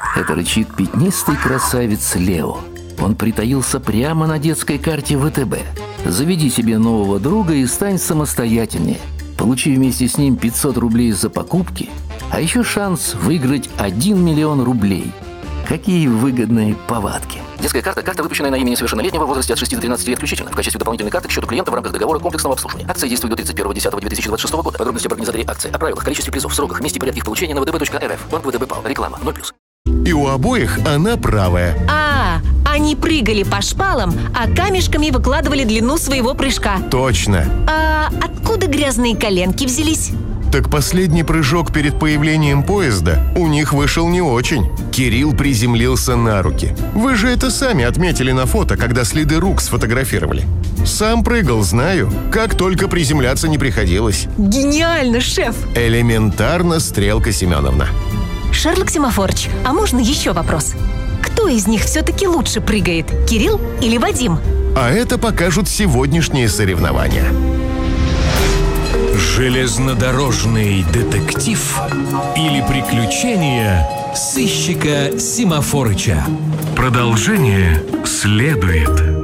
Это рычит пятнистый красавец Лео. Он притаился прямо на детской карте ВТБ. Заведи себе нового друга и стань самостоятельнее. Получи вместе с ним 500 рублей за покупки, а еще шанс выиграть 1 миллион рублей. Какие выгодные повадки. Детская карта – карта, выпущенная на имя несовершеннолетнего в возрасте от 6 до 13 лет включительно, в качестве дополнительной карты к счету клиента в рамках договора комплексного обслуживания. Акция действует до 31.10.2026 года. Подробности об организаторе акции, о правилах, количестве призов, сроках, месте и порядке их получения на vtb.rf. Банк ВТБ ПАО. Реклама 0+. И у обоих она правая. Они прыгали по шпалам, а камешками выкладывали длину своего прыжка. Точно. А откуда грязные коленки взялись? Так последний прыжок перед появлением поезда у них вышел не очень. Кирилл приземлился на руки. Вы же это сами отметили на фото, когда следы рук сфотографировали. Сам прыгал, знаю. Как только приземляться не приходилось. Гениально, шеф! Элементарно, Стрелка Семеновна. Шерлок Семафорыч, а можно еще вопрос? Кто из них все-таки лучше прыгает, Кирилл или Вадим? А это покажут сегодняшние соревнования. Железнодорожный детектив или приключения сыщика Семафорыча. Продолжение следует.